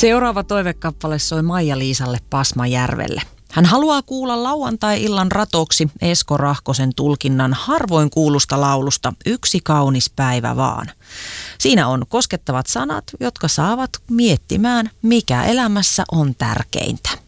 Seuraava toivekappale soi Maija-Liisalle Pasmajärvelle. Hän haluaa kuulla lauantai-illan ratoksi Esko Rahkosen tulkinnan harvoin kuulusta laulusta Yksi kaunis päivä vaan. Siinä on koskettavat sanat, jotka saavat miettimään, mikä elämässä on tärkeintä.